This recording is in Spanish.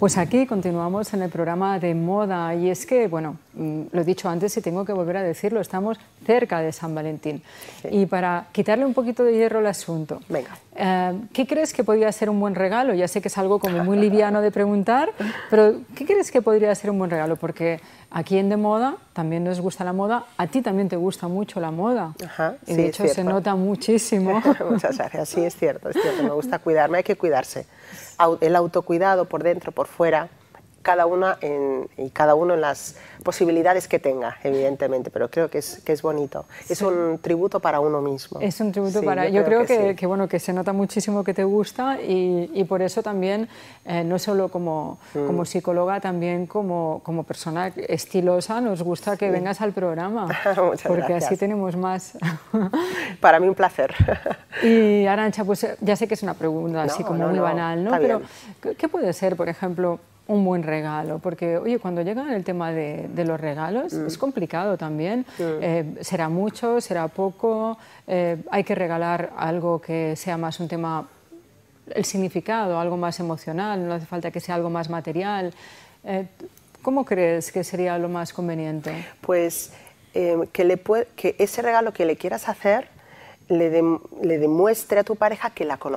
Pues aquí continuamos en el programa de moda y es que, bueno, lo he dicho antes y tengo que volver a decirlo, estamos cerca de San Valentín. Sí. Y para quitarle un poquito de hierro al asunto, venga. ¿Qué crees que podría ser un buen regalo? Ya sé que es algo como muy liviano de preguntar, pero ¿qué crees que podría ser un buen regalo? Porque aquí en De Moda también nos gusta la moda, a ti también te gusta mucho la moda. Ajá, y de hecho se nota muchísimo. Muchas gracias, sí, es cierto, me gusta cuidarme, hay que cuidarse. El autocuidado por dentro, por fuera, cada uno en las posibilidades que tenga, evidentemente, pero creo que es bonito. Sí. Es un tributo para uno mismo. Es un tributo para... Yo creo que, bueno, que se nota muchísimo que te gusta y por eso también, no solo como psicóloga, también como persona estilosa, nos gusta que vengas al programa. Muchas porque gracias. Así tenemos más. Para mí un placer. Y Arantxa, pues ya sé que es una pregunta así como muy banal, ¿no? Pero ¿qué puede ser, por ejemplo, un buen regalo? Porque, oye, cuando llega el tema de los regalos, es complicado también. ¿Será mucho? ¿Será poco? ¿Hay que regalar algo que sea más un tema, el significado, algo más emocional? ¿No hace falta que sea algo más material? ¿Cómo crees que sería lo más conveniente? Pues que ese regalo que le quieras hacer le demuestre a tu pareja que la conoces.